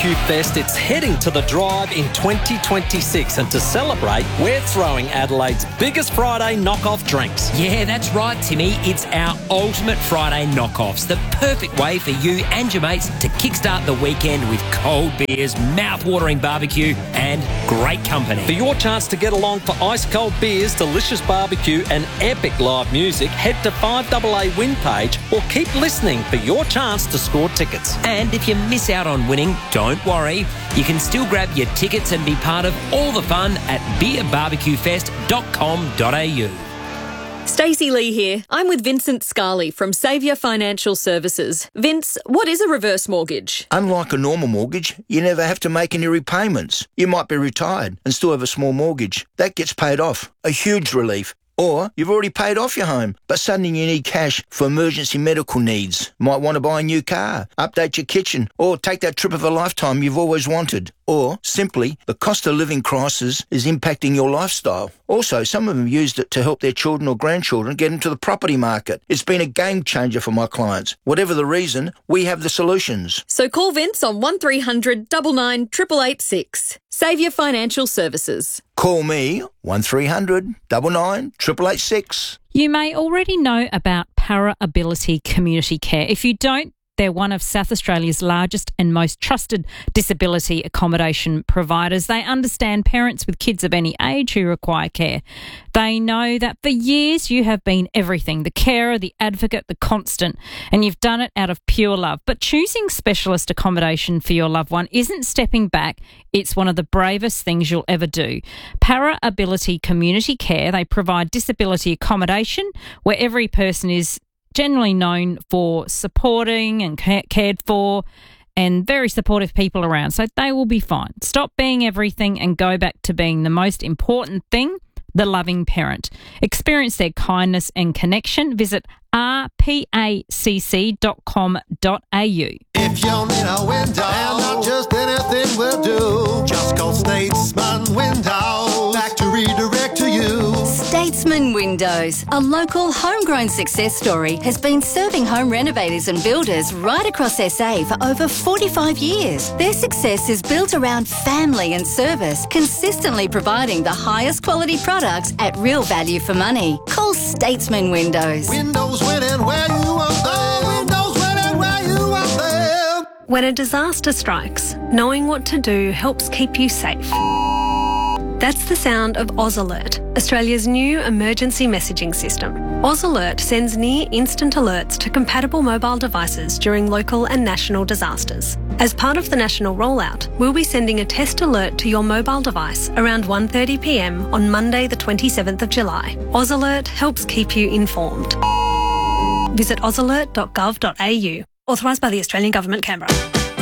Barbecue Fest, it's heading to the Drive in 2026. And to celebrate, we're throwing Adelaide's biggest Friday knockoff drinks. Yeah, that's right, Timmy. It's our ultimate Friday knockoffs. The perfect way for you and your mates to kickstart the weekend with cold beers, mouth-watering barbecue and great company. For your chance to get along for ice-cold beers, delicious barbecue and epic live music, head to 5AA Win page or keep listening for your chance to score tickets. And if you miss out on winning, don't worry. You can still grab your tickets and be part of all the fun at beerbarbecuefest.com.au. Stacey Lee here. I'm with Vincent Scarley from Saviour Financial Services. Vince, what is a reverse mortgage? Unlike a normal mortgage, you never have to make any repayments. You might be retired and still have a small mortgage. That gets paid off. A huge relief. Or you've already paid off your home, but suddenly you need cash for emergency medical needs. Might want to buy a new car, update your kitchen, or take that trip of a lifetime you've always wanted. Or, simply, the cost of living crisis is impacting your lifestyle. Also, some of them used it to help their children or grandchildren get into the property market. It's been a game changer for my clients. Whatever the reason, we have the solutions. So call Vince on 1300 99 888 Saviour Financial Services. Call me 1300 99 888. You may already know about Para Ability Community Care. If you don't, they're one of South Australia's largest and most trusted disability accommodation providers. They understand parents with kids of any age who require care. They know that for years you have been everything, the carer, the advocate, the constant, and you've done it out of pure love. But choosing specialist accommodation for your loved one isn't stepping back. It's one of the bravest things you'll ever do. Para Ability Community Care, they provide disability accommodation where every person is generally known for supporting and cared for and very supportive people around. So they will be fine. Stop being everything and go back to being the most important thing, the loving parent. Experience their kindness and connection. Visit rpacc.com.au. If you need a window, and not just anything will do, just call Statesman Windows back to redirect to you. Statesman Windows, a local homegrown success story, has been serving home renovators and builders right across SA for over 45 years. Their success is built around family and service, consistently providing the highest quality products at real value for money. Call Statesman Windows. Windows winning where you are there. Windows winning where you are there. When a disaster strikes, knowing what to do helps keep you safe. That's the sound of Oz Alert, Australia's new emergency messaging system. Oz Alert sends near instant alerts to compatible mobile devices during local and national disasters. As part of the national rollout, we'll be sending a test alert to your mobile device around 1:30 p.m. on Monday the 27th of July. Oz Alert helps keep you informed. Visit ozalert.gov.au. Authorised by the Australian Government, Canberra.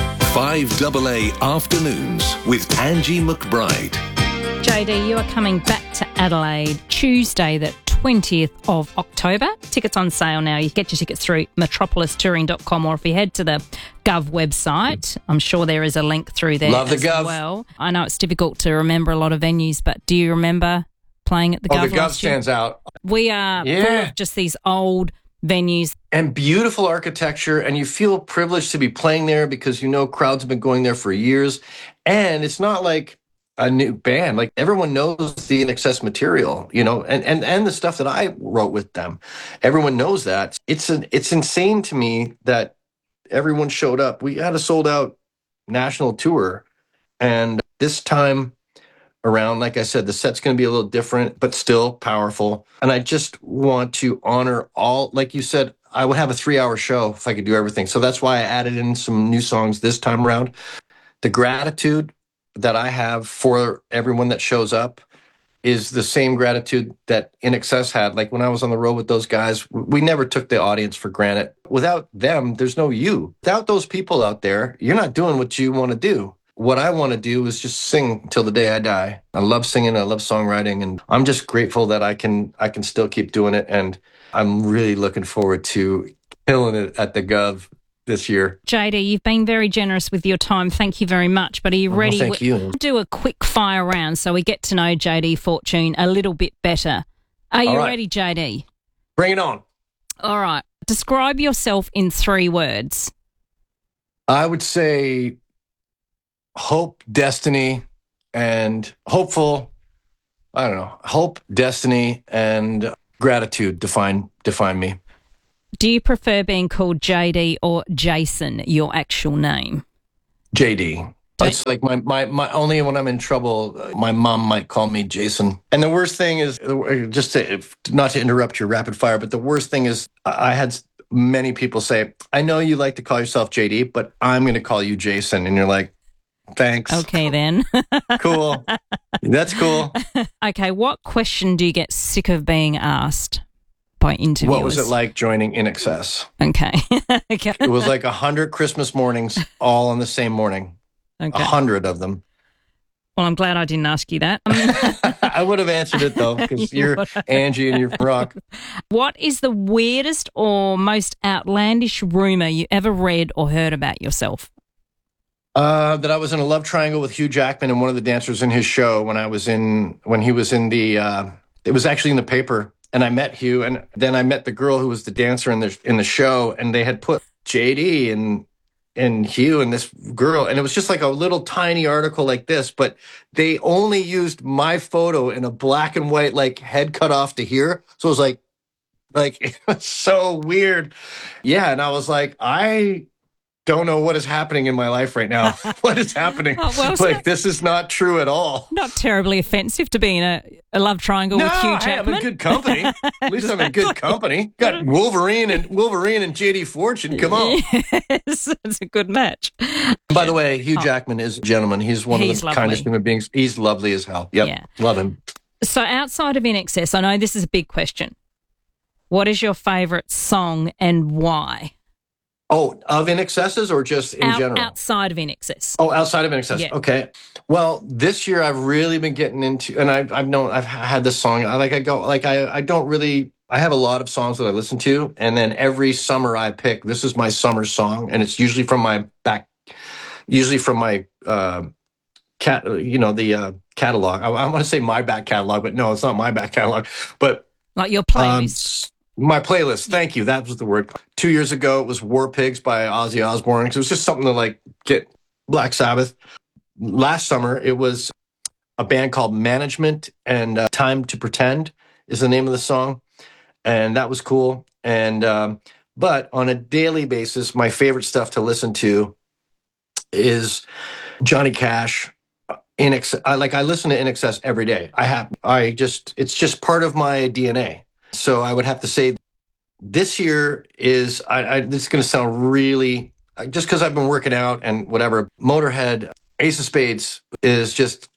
5AA Afternoons with Angie McBride. JD, you are coming back to Adelaide Tuesday, the 20th of October. Tickets on sale now. You can get your tickets through metropolistouring.com, or if you head to the Gov website, I'm sure there is a link through there. Love the as Gov. well. I know it's difficult to remember a lot of venues, but do you remember playing at the Gov? The Gov stands out. We are full of just these old venues. And beautiful architecture, and you feel privileged to be playing there because you know crowds have been going there for years. And it's not like a new band. Like, everyone knows the INXS material, you know, and the stuff that I wrote with them. Everyone knows that. It's insane to me that everyone showed up. We had a sold out national tour, and this time around, like I said, the set's going to be a little different, but still powerful. And I just want to honor all, like you said, I would have a 3-hour show if I could do everything. So that's why I added in some new songs this time around. The gratitude that I have for everyone that shows up is the same gratitude that INXS had. Like, when I was on the road with those guys, we never took the audience for granted. Without them, there's no you. Without those people out there, you're not doing what you want to do. What I want to do is just sing till the day I die. I love singing, I love songwriting, and I'm just grateful that I can still keep doing it. And I'm really looking forward to killing it at the Gov this year. JD, you've been very generous with your time. Thank you very much. But are you ready? Thank you. We'll do a quick fire round so we get to know JD Fortune a little bit better. Are you ready, JD? Bring it on. All right. Describe yourself in 3 words. I would say hope, destiny, and hopeful. I don't know. Hope, destiny, and gratitude define me. Do you prefer being called JD or Jason, your actual name? JD. It's like my only when I'm in trouble, my mom might call me Jason. And the worst thing is, just not to interrupt your rapid fire, but the worst thing is I had many people say, I know you like to call yourself JD, but I'm going to call you Jason. And you're like, thanks. Okay, then. Cool. That's cool. Okay, what question do you get sick of being asked by interviewers? What was it like joining In Excess? Okay. Okay. It was like 100 Christmas mornings all on the same morning. Okay. 100 of them. Well, I'm glad I didn't ask you that. I would have answered it, though, because you're Angie and you're from rock. What is the weirdest or most outlandish rumor you ever read or heard about yourself? That I was in a love triangle with Hugh Jackman and one of the dancers in his show when he was in the, it was actually in the paper, and I met Hugh, and then I met the girl who was the dancer in the show, and they had put JD and Hugh and this girl, and it was just like a little tiny article like this, but they only used my photo in a black and white, like head cut off to here. So it was like it was so weird. Yeah. And I was like, I don't know what is happening in my life right now. What is happening? This is not true at all. Not terribly offensive to be in a love triangle with Hugh Jackman. I'm in good company. At least I'm in good company. Got Wolverine and JD Fortune. Come on. Yes, it's a good match. By the way, Hugh Jackman is a gentleman. He's one of the kindest human beings. He's lovely as hell. Yep. Yeah. Love him. So outside of In Excess, I know this is a big question. What is your favourite song and why? Oh, of In Excesses or just in general? Outside of In Excess. Oh, outside of In Excess. Yeah. Okay. Well, this year I've really been getting into, and I've had this song. I have a lot of songs that I listen to, and then every summer I pick, this is my summer song, and it's usually from my catalog. I want to say my back catalog, but no, it's not my back catalog. But like your playlist. My playlist. Thank you. That was the word. 2 years ago, it was War Pigs by Ozzy Osbourne. It was just something to get Black Sabbath. Last summer, it was a band called Management, and Time to Pretend is the name of the song. And that was cool. And, but on a daily basis, my favorite stuff to listen to is Johnny Cash. I listen to In Excess every day. It's just part of my DNA. So I would have to say this year is, this is going to sound really, just because I've been working out and whatever, Motorhead, Ace of Spades is just,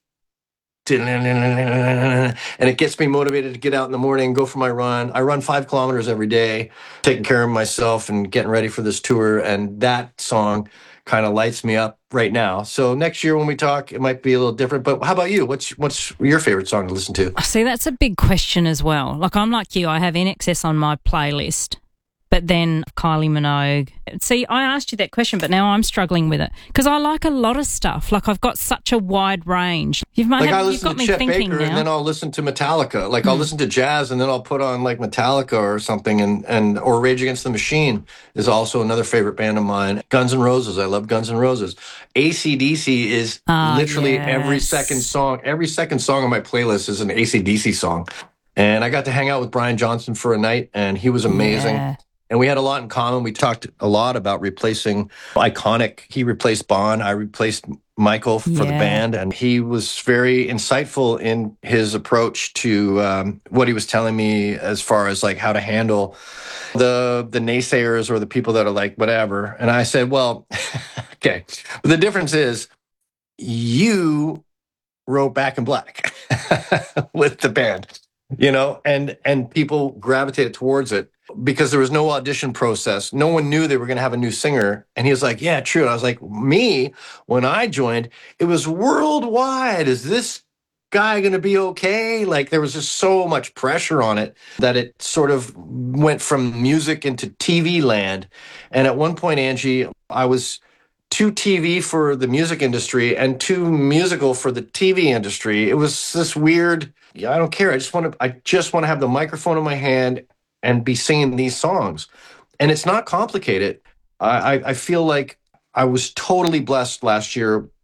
and it gets me motivated to get out in the morning, go for my run. I run 5 kilometers every day, taking care of myself and getting ready for this tour. And that song kind of lights me up right now. So next year when we talk, it might be a little different. But how about you? What's your favorite song to listen to? See, that's a big question as well. Like, I'm like you. I have In Excess on my playlist, but then Kylie Minogue. See, I asked you that question, but now I'm struggling with it because I like a lot of stuff. Like, I've got such a wide range. I listen to Chet Baker and then I'll listen to Metallica. Like, I'll listen to jazz and then I'll put on like Metallica or something, or Rage Against the Machine is also another favorite band of mine. Guns N' Roses. I love Guns N' Roses. AC/DC is literally every second song on my playlist is an AC/DC song. And I got to hang out with Brian Johnson for a night and he was amazing. Yeah. And we had a lot in common. We talked a lot about replacing iconic. He replaced Bon. I replaced Michael for the band. And he was very insightful in his approach to what he was telling me as far as like how to handle the naysayers or the people that are like, whatever. And I said, well, okay. But the difference is you wrote Back in Black with the band, and people gravitated towards it. Because there was no audition process. No one knew they were going to have a new singer. And he was like, yeah, true. And I was like, me, when I joined, it was worldwide. Is this guy going to be okay? Like, there was just so much pressure on it that it sort of went from music into TV land. And at one point, Angie, I was too TV for the music industry and too musical for the TV industry. It was this weird, I don't care. I just want to have the microphone in my hand and be singing these songs. And it's not complicated. I feel like I was totally blessed last year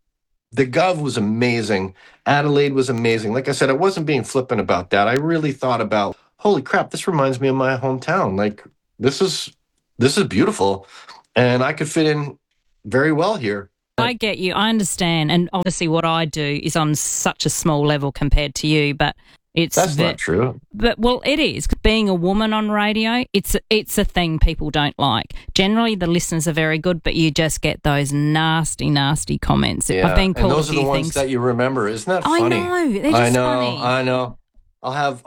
The Gov was amazing. Adelaide was amazing. Like I said, I wasn't being flippant about that. I really thought about, holy crap, this reminds me of my hometown. Like this is beautiful, and I could fit in very well here. I get you. I understand. And obviously what I do is on such a small level compared to you, but that's not true. But, well, it is. Being a woman on radio, it's a thing people don't like. Generally, the listeners are very good, but you just get those nasty, nasty comments. Yeah, I've been called and those a are few the ones things that you remember. Isn't that funny? I know. They're just funny. I know. I'll have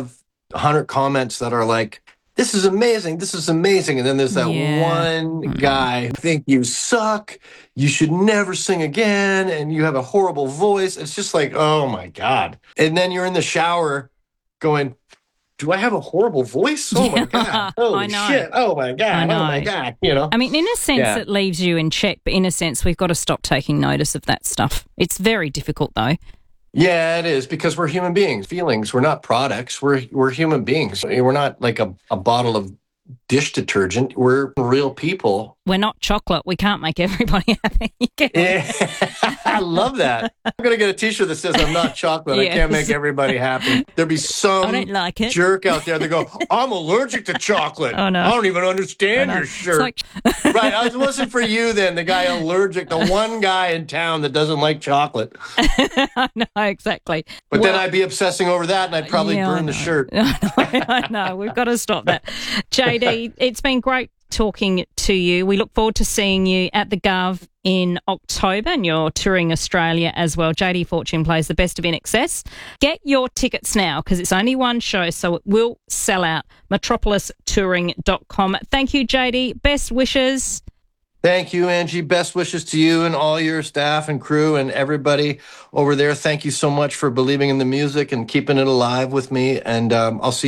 100 comments that are like, this is amazing. This is amazing. And then there's that one guy, think you suck. You should never sing again. And you have a horrible voice. It's just like, oh my God. And then you're in the shower going, do I have a horrible voice? Oh my God. Holy shit. Oh my God. Oh my God. You know? I mean, in a sense, it leaves you in check. But in a sense, we've got to stop taking notice of that stuff. It's very difficult though. Yeah, it is, because we're human beings. Feelings. We're not products. We're human beings. We're not like a bottle of dish detergent. We're real people. We're not chocolate. We can't make everybody happy. Yeah. I love that. I'm going to get a T-shirt that says I'm not chocolate. I can't make everybody happy. There'll be some I don't like it. jerk out there that go, I'm allergic to chocolate. Oh, no. I don't even understand your shirt. Right. It wasn't for you then, the guy allergic, the one guy in town that doesn't like chocolate. No, exactly. But then I'd be obsessing over that and I'd probably burn the shirt. I know. We've got to stop that. JD, it's been great talking to you. We look forward to seeing you at the Gov in October, and you're touring Australia as well. JD Fortune plays the best of INXS. Get your tickets now because it's only one show, so it will sell out. metropolistouring.com. Thank you, JD. Best wishes. Thank you, Angie. Best wishes to you and all your staff and crew and everybody over there. Thank you so much for believing in the music and keeping it alive with me. And I'll see